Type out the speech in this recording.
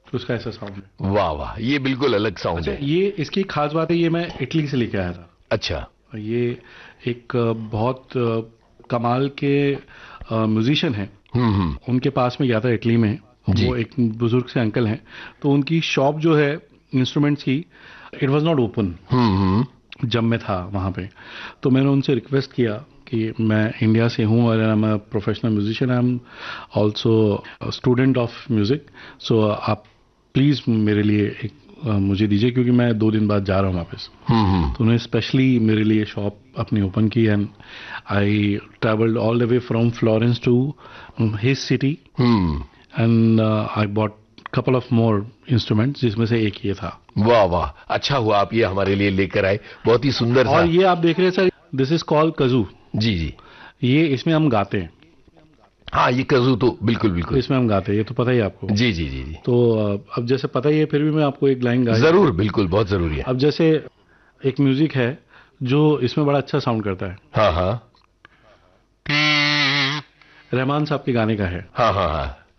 तो उसका ऐसा साउंड है। वाह वाह, ये बिल्कुल अलग साउंड अच्छा, है। ये इसकी खास बात है, ये मैं इटली से लेके आया था। अच्छा। ये एक बहुत कमाल के म्यूजिशियन हैं। हम्म। उनके पास में गया था इटली में। जी। वो एक बुजुर्ग से अंकल हैं। तो उनकी शॉप जो है इंस्ट्रूमेंट्स की, इट वाज नॉट ओपन हम्म। जब मैं था वहाँ पे। तो मैंने उनसे रिक्वेस्ट किया कि मैं इंडिया से हूँ और I am a professional musician, I am also student of music. सो आप प्लीज़ मेरे लिए एक मुझे दीजिए, क्योंकि मैं 2 दिन बाद जा रहा हूँ वापस। हम्म। तो उन्होंने स्पेशली मेरे लिए शॉप अपनी ओपन की, and I travelled all the way from Florence to his city, hmm. And I bought couple of more instruments, जिसमें से एक ये था। वाह वाह, अच्छा हुआ आप ये हमारे लिए लेकर आए, बहुत ही सुंदर और सा। ये आप देख रहे हैं सर, दिस इज कॉल्ड कजू। जी जी। ये इसमें हम गाते हैं। हाँ, ये कजू तो बिल्कुल बिल्कुल। इसमें हम गाते हैं, ये तो पता ही है आपको। जी जी जी जी। तो अब जैसे पता ही है, फिर भी मैं आपको एक लाइन गा ही दूं। जरूर, बिल्कुल, बहुत जरूरी है। अब जैसे एक म्यूजिक है जो इसमें बड़ा अच्छा साउंड करता है, हाँ हाँ रहमान साहब के गाने का है। हाँ हाँ हाँ।